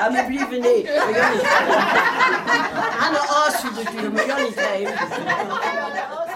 Ja, maar liever niet. We gaan niet. Aan de as natuurlijk, maar gaan niet geven.